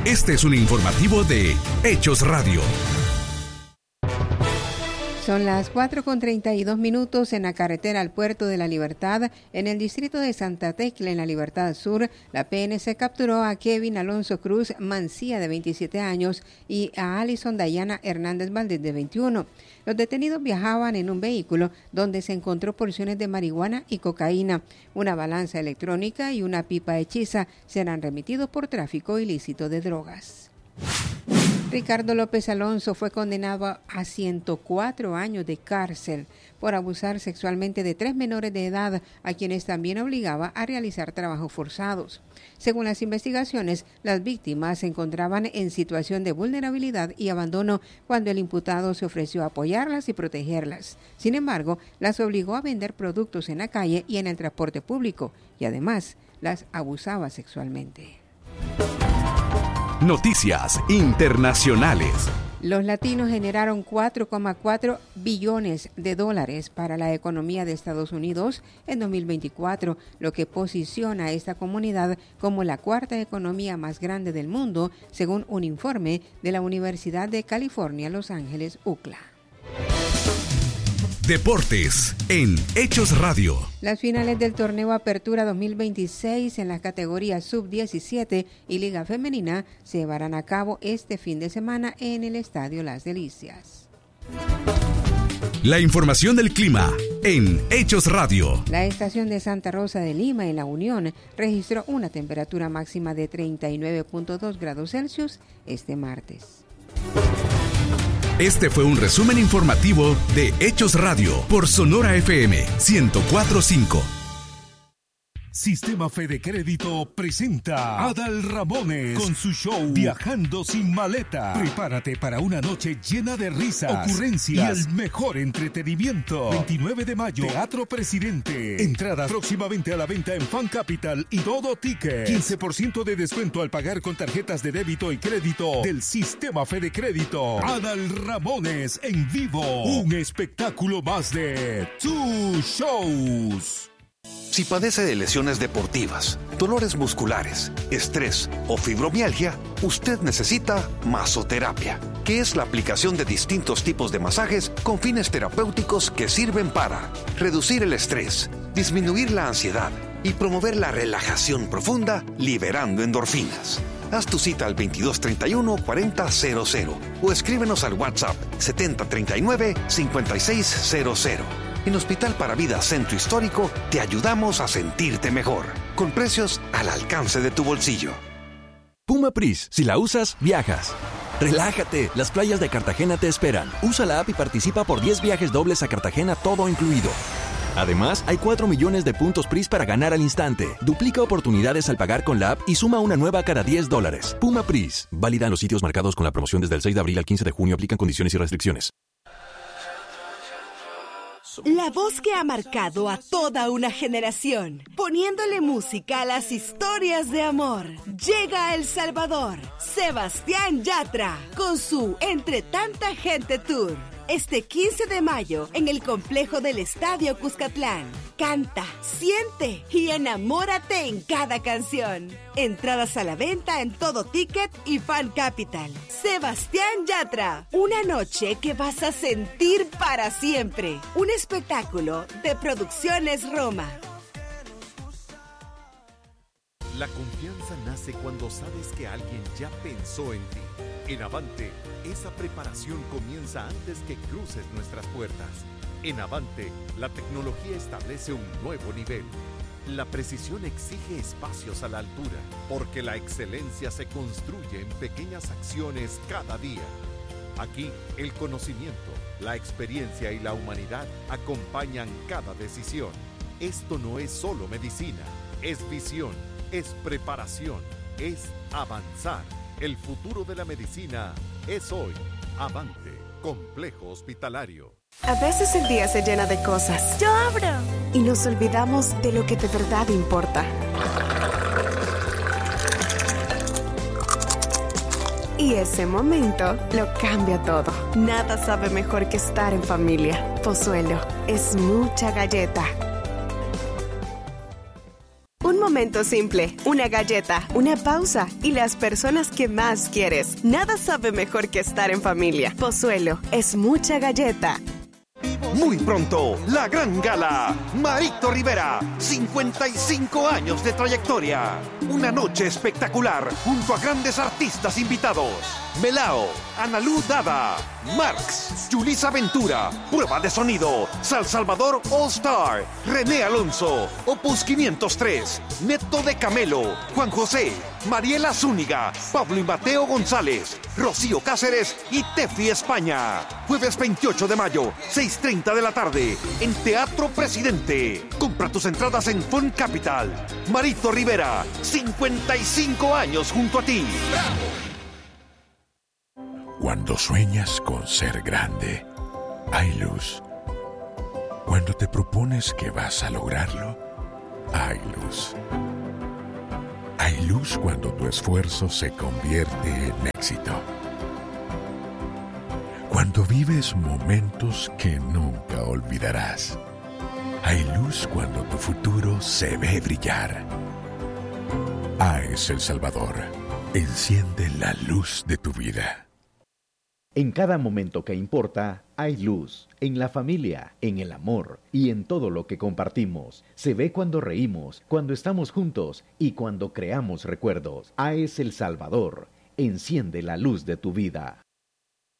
Este es un informativo de Hechos Radio. Son las 4:32 en la carretera al Puerto de la Libertad, en el distrito de Santa Tecla, en la Libertad Sur. La PNC capturó a Kevin Alonso Cruz Mancía, de 27 años, y a Alison Dayana Hernández Valdés, de 21. Los detenidos viajaban en un vehículo donde se encontró porciones de marihuana y cocaína. Una balanza electrónica y una pipa hechiza serán remitidos por tráfico ilícito de drogas. Ricardo López Alonso fue condenado a 104 años de cárcel por abusar sexualmente de 3 menores de edad, a quienes también obligaba a realizar trabajos forzados. Según las investigaciones, las víctimas se encontraban en situación de vulnerabilidad y abandono cuando el imputado se ofreció a apoyarlas y protegerlas. Sin embargo, las obligó a vender productos en la calle y en el transporte público, y además las abusaba sexualmente. Noticias internacionales. Los latinos generaron $4,4 billones para la economía de Estados Unidos en 2024, lo que posiciona a esta comunidad como la cuarta economía más grande del mundo, según un informe de la Universidad de California, Los Ángeles, UCLA. Deportes en Hechos Radio. Las finales del torneo Apertura 2026 en las categorías Sub-17 y Liga Femenina se llevarán a cabo este fin de semana en el Estadio Las Delicias. La información del clima en Hechos Radio. La estación de Santa Rosa de Lima, en La Unión, registró una temperatura máxima de 39.2 grados Celsius este martes. Este fue un resumen informativo de Hechos Radio por Sonora FM 104.5. Sistema Fede Crédito presenta a Adal Ramones con su show Viajando sin maleta. Prepárate para una noche llena de risas, ocurrencias y el mejor entretenimiento. 29 de mayo, Teatro Presidente. Entradas próximamente a la venta en Fan Capital y Todo Ticket. 15% de descuento al pagar con tarjetas de débito y crédito del Sistema Fede Crédito. Adal Ramones en vivo. Un espectáculo más de Two Shows. Si padece de lesiones deportivas, dolores musculares, estrés o fibromialgia, usted necesita masoterapia, que es la aplicación de distintos tipos de masajes con fines terapéuticos que sirven para reducir el estrés, disminuir la ansiedad y promover la relajación profunda, liberando endorfinas. Haz tu cita al 2231-4000 o escríbenos al WhatsApp 7039-5600. En Hospital para Vida Centro Histórico te ayudamos a sentirte mejor, con precios al alcance de tu bolsillo. Puma Pris, si la usas, viajas. Relájate, las playas de Cartagena te esperan. Usa la app y participa por 10 viajes dobles a Cartagena, todo incluido. Además, hay 4 millones de puntos Pris para ganar al instante. Duplica oportunidades al pagar con la app y suma una nueva cada $10. Puma Pris, válida en los sitios marcados con la promoción desde el 6 de abril al 15 de junio. Aplican condiciones y restricciones. La voz que ha marcado a toda una generación, poniéndole música a las historias de amor. Llega a El Salvador, Sebastián Yatra, con su Entre Tanta Gente Tour. Este 15 de mayo, en el complejo del Estadio Cuscatlán. Canta, siente y enamórate en cada canción. Entradas a la venta en Todo Ticket y Fan Capital. Sebastián Yatra, una noche que vas a sentir para siempre. Un espectáculo de Producciones Roma. La confianza nace cuando sabes que alguien ya pensó en ti. En Avante, esa preparación comienza antes que cruces nuestras puertas. En Avante, la tecnología establece un nuevo nivel. La precisión exige espacios a la altura, porque la excelencia se construye en pequeñas acciones cada día. Aquí, el conocimiento, la experiencia y la humanidad acompañan cada decisión. Esto no es solo medicina, es visión, es preparación, es avanzar. El futuro de la medicina es hoy. Avante, Complejo Hospitalario. A veces el día se llena de cosas. ¡Yo abro! Y nos olvidamos de lo que de verdad importa. Y ese momento lo cambia todo. Nada sabe mejor que estar en familia. Pozuelo es mucha galleta. Un momento momento simple, una galleta, una pausa y las personas que más quieres. Nada sabe mejor que estar en familia. Pozuelo es mucha galleta. Muy pronto, la gran gala. Marito Rivera, 55 años de trayectoria. Una noche espectacular junto a grandes artistas invitados. Melao, Analú Dada, Marx, Yulisa Ventura, Prueba de Sonido, Sal Salvador All Star, René Alonso, Opus 503, Neto de Camelo, Juan José, Mariela Zúñiga, Pablo y Mateo González, Rocío Cáceres y Tefi España. Jueves 28 de mayo, 6:30 de la tarde, en Teatro Presidente. Compra tus entradas en Fun Capital. Marito Rivera, 55 años junto a ti. Cuando sueñas con ser grande, hay luz. Cuando te propones que vas a lograrlo, hay luz. Hay luz cuando tu esfuerzo se convierte en éxito. Cuando vives momentos que nunca olvidarás. Hay luz cuando tu futuro se ve brillar. AES El Salvador. Enciende la luz de tu vida. En cada momento que importa, hay luz. En la familia, en el amor y en todo lo que compartimos. Se ve cuando reímos, cuando estamos juntos y cuando creamos recuerdos. AES El Salvador. Enciende la luz de tu vida.